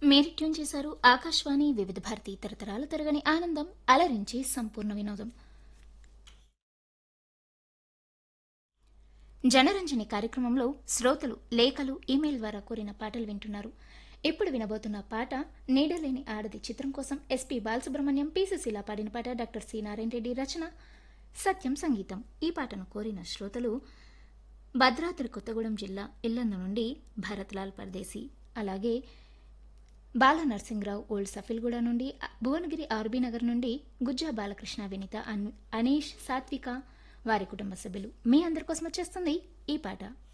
మీరు ట్యూన్ చేశారు ఆకాశవాణి వివిధ భారతి తరతరాలు తరగని ఆనందం అలరించి సంపూర్ణ వినోదం. జనరంజని కార్యక్రమంలో శ్రోతలు లేఖలు ఇమెయిల్ ద్వారా కోరిన పాటలు వింటున్నారు. ఇప్పుడు వినబోతున్న పాట నీడలేని ఆడది చిత్రం కోసం ఎస్పి బాలసుబ్రహ్మణ్యం పి సుశీల పాడిన పాట. డాక్టర్ సి నారాయణ రెడ్డి రచన, సత్యం సంగీతం. ఈ పాటను కోరిన శ్రోతలు భద్రాద్రి కొత్తగూడెం జిల్లా ఇల్లందు నుండి భరత్ లాల్ పర్దేశీ, అలాగే బాల నర్సింగ్రావు ఓల్డ్ సఫిల్గూడ నుండి, భువనగిరి ఆర్బీ నగర్ నుండి గుజ్జా బాలకృష్ణ, వినిత, అనీష్, సాత్విక, వారి కుటుంబ సభ్యులు. మీ అందరి కోసం వచ్చేస్తుంది ఈ పాట.